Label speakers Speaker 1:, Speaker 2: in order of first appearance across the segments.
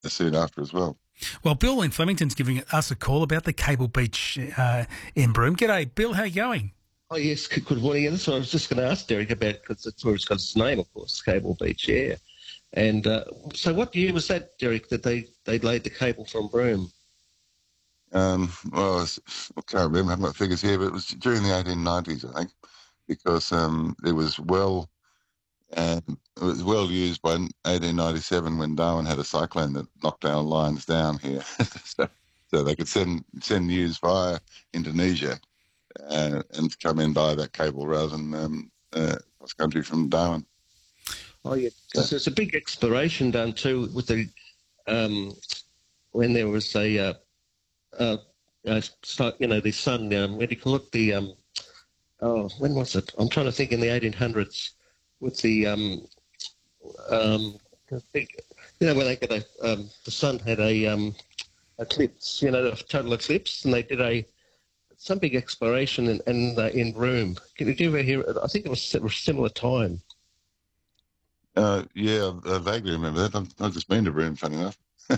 Speaker 1: soon after as well.
Speaker 2: Well, Bill in Flemington's giving us a call about the Cable Beach in Broome. G'day, Bill. How you going?
Speaker 3: Oh, yes, good morning. And that's what I was just going to ask Derek about, because that's where it's got its name, of course, Cable Beach, yeah. And so what year was that, Derek, that they laid the cable from Broome?
Speaker 1: Well, I can't remember, I haven't got figures here, but it was during the 1890s, I think, because it was well used by 1897 when Darwin had a cyclone that knocked our lines down here. so they could send news via Indonesia and come in by that cable rather than cross country from Darwin.
Speaker 3: Oh, yeah. So there's a big exploration done too with the when there was the sun. What do you call it? When was it? I'm trying to think. In the 1800s, with the when they got the sun had a eclipse, a total eclipse, and they did some big exploration in Broome. Did you ever hear? I think it was a similar time.
Speaker 1: Yeah, I vaguely remember that. I've just been to Broome, funny enough.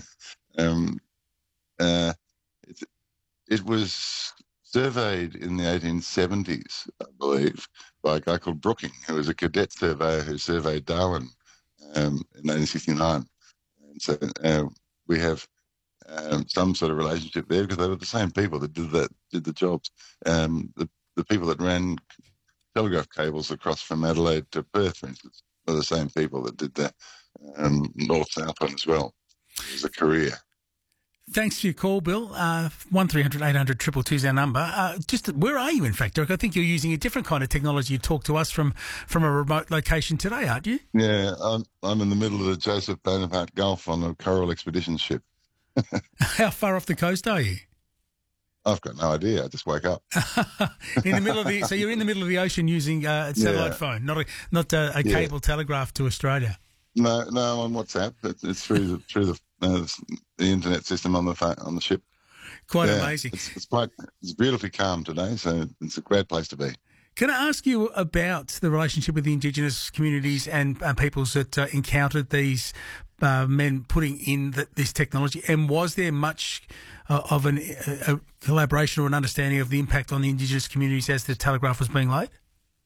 Speaker 1: It was surveyed in the 1870s, I believe, by a guy called Brooking, who was a cadet surveyor who surveyed Darwin in 1869. And so we have some sort of relationship there because they were the same people that did the jobs. The people that ran telegraph cables across from Adelaide to Perth, for instance, were the same people that did the north-south one as well. It was a career.
Speaker 2: Thanks for your call, Bill. 1300 800 222 is our number. Just where are you, in fact, Derek? I think you're using a different kind of technology. You talk to us from a remote location today, aren't you?
Speaker 1: Yeah, I'm in the middle of the Joseph Bonaparte Gulf on a coral expedition ship.
Speaker 2: How far off the coast are you?
Speaker 1: I've got no idea. I just woke up.
Speaker 2: So you're in the middle of the ocean using a satellite phone, not a cable telegraph to Australia.
Speaker 1: No, I'm on WhatsApp. It's through the internet system on the ship.
Speaker 2: Quite amazing.
Speaker 1: It's beautifully calm today, so it's a great place to be.
Speaker 2: Can I ask you about the relationship with the Indigenous communities and peoples that encountered these men putting in this technology? And was there much of a collaboration or an understanding of the impact on the Indigenous communities as the telegraph was being laid?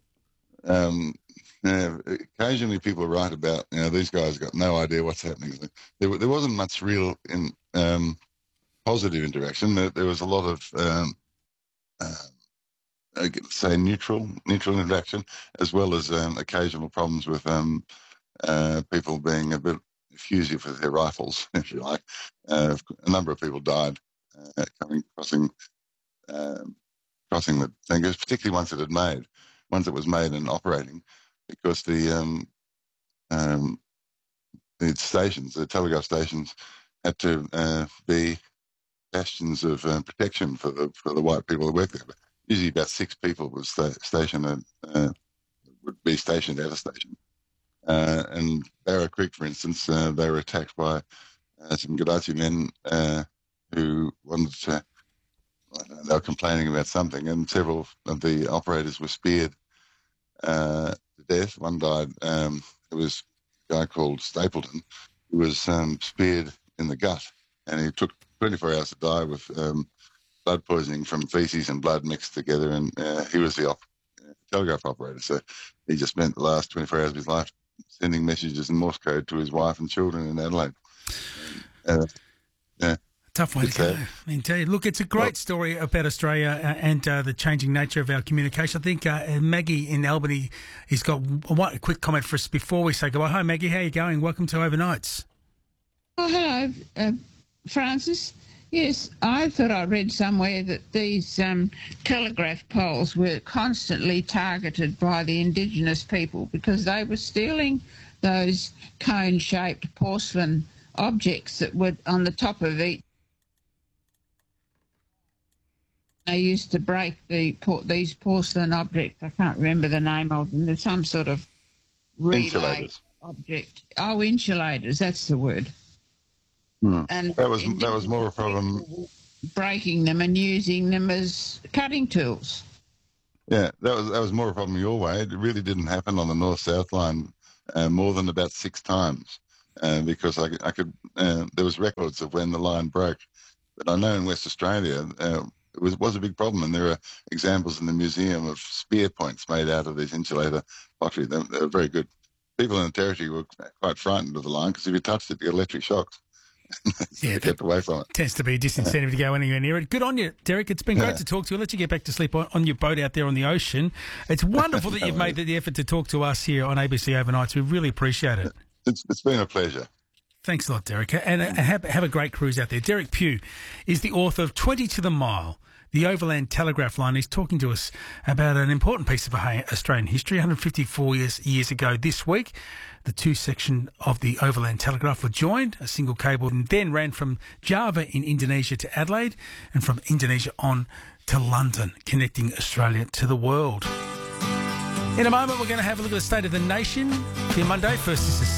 Speaker 1: Occasionally people write about, these guys got no idea what's happening. There wasn't much real positive interaction. There was a lot of say neutral interaction, as well as occasional problems with people being a bit effusive with their rifles, if you like. A number of people died crossing the thing, particularly once it was made and operating, because the stations, the telegraph stations, had to be bastions of protection for the white people that work there. But usually about 6 people would be stationed at a station. And Barrow Creek, for instance, they were attacked by some Gadachi men who wanted to, they were complaining about something, and several of the operators were speared to death. One died. It was a guy called Stapleton who was speared in the gut, and he took 24 hours to die with blood poisoning from feces and blood mixed together, and he was the telegraph operator. So he just spent the last 24 hours of his life sending messages in Morse code to his wife and children in Adelaide.
Speaker 2: Tough way to go, indeed. Look, it's a great story about Australia and the changing nature of our communication. I think Maggie in Albany has got a quick comment for us before we say goodbye. Hi, Maggie. How are you going? Welcome to Overnights.
Speaker 4: Oh, hello, Francis. Yes, I thought I read somewhere that these telegraph poles were constantly targeted by the Indigenous people because they were stealing those cone-shaped porcelain objects that were on the top of each. They used to break these porcelain objects. I can't remember the name of them. There's some sort of relay object. Oh, insulators. That's the word. And
Speaker 1: that was more a problem.
Speaker 4: Breaking them and using them as cutting tools.
Speaker 1: Yeah, that was more a problem your way. It really didn't happen on the north-south line more than about 6 times. because I could. There was records of when the line broke, but I know in West Australia it was a big problem, and there are examples in the museum of spear points made out of this insulator pottery. They're very good. People in the territory were quite frightened of the line because if you touched it, you get electric shocks. So they kept away from it.
Speaker 2: Tends to be a disincentive to go anywhere near it. Good on you, Derek. It's been great to talk to you. I'll let you get back to sleep on your boat out there on the ocean. It's wonderful that you've made the effort to talk to us here on ABC Overnights. We really appreciate it.
Speaker 1: It's been a pleasure.
Speaker 2: Thanks a lot, Derek. And have a great cruise out there. Derek Pugh is the author of 20 to the Mile, the Overland Telegraph Line. He's talking to us about an important piece of Australian history. 154 years ago this week, the two sections of the Overland Telegraph were joined, a single cable, and then ran from Java in Indonesia to Adelaide and from Indonesia on to London, connecting Australia to the world. In a moment, we're going to have a look at the state of the nation for Monday. First, this is